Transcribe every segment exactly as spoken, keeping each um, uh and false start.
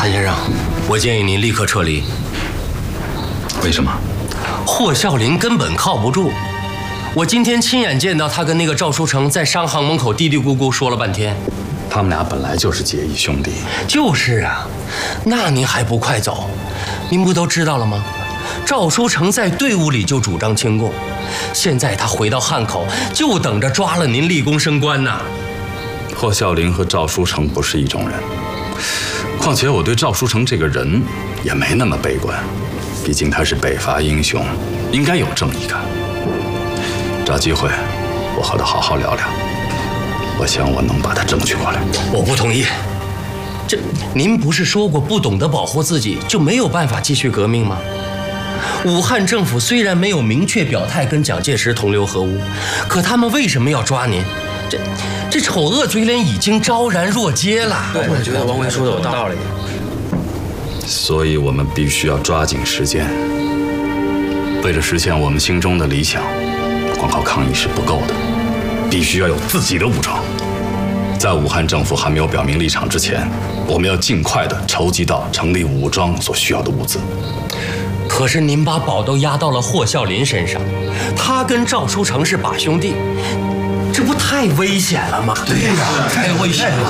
大先生，我建议您立刻撤离。 为什么？ 霍啸林根本靠不住。我今天亲眼见到他跟那个赵书成在商行门口嘀嘀咕咕说了半天。 他们俩本来就是结义兄弟。 就是啊，那您还不快走？您不都知道了吗？赵书成在队伍里就主张清共，现在他回到汉口，就等着抓了您立功升官呢。 霍啸林和赵书成不是一种人，况且我对赵书成这个人也没那么悲观，毕竟他是北伐英雄，应该有正义感。找机会，我和他好好聊聊，我想我能把他争取过来。 我不同意。这您不是说过不懂得保护自己就没有办法继续革命吗？武汉政府虽然没有明确表态跟蒋介石同流合污，可他们为什么要抓您？这这丑恶嘴脸已经昭然若揭了。 对，我觉得王维说的有道理。 所以我们必须要抓紧时间，为了实现我们心中的理想，光靠抗议是不够的，必须要有自己的武装。在武汉政府还没有表明立场之前，我们要尽快的筹集到成立武装所需要的物资。 可是您把宝都压到了霍啸林身上，他跟赵书成是把兄弟，这不太危险了吗？ 对呀、啊，太危险了！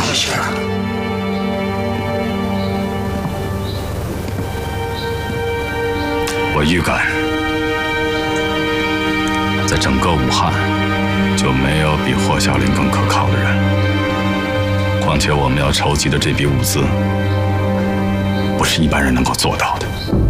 我预感，在整个武汉，就没有比霍啸林更可靠的人。况且我们要筹集的这笔物资，不是一般人能够做到的。